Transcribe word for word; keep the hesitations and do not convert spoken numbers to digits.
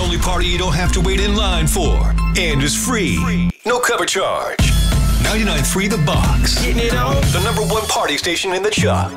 only party you don't have to wait in line for. And is free. No cover charge. ninety-nine point three The Box. Getting it on. The number one party station in the Chuck.